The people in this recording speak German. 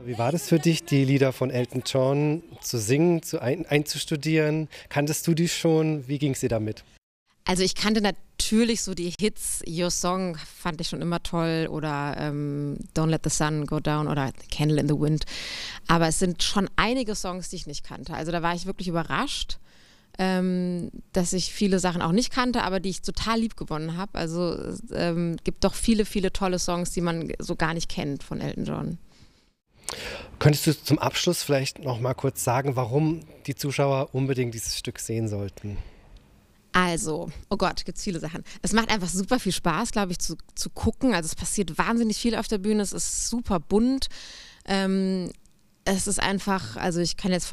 Wie war das für dich, die Lieder von Elton John zu singen, einzustudieren? Kanntest du die schon? Wie ging es dir damit? Also ich kannte natürlich so die Hits, Your Song fand ich schon immer toll oder Don't Let the Sun Go Down oder Candle in the Wind. Aber es sind schon einige Songs, die ich nicht kannte. Also da war ich wirklich überrascht, dass ich viele Sachen auch nicht kannte, aber die ich total lieb gewonnen habe. Also es gibt doch viele, viele tolle Songs, die man so gar nicht kennt von Elton John. Könntest du zum Abschluss vielleicht noch mal kurz sagen, warum die Zuschauer unbedingt dieses Stück sehen sollten? Also, oh Gott, gibt es viele Sachen. Es macht einfach super viel Spaß, glaube ich, zu gucken. Also es passiert wahnsinnig viel auf der Bühne, es ist super bunt. Es ist einfach, also ich kann jetzt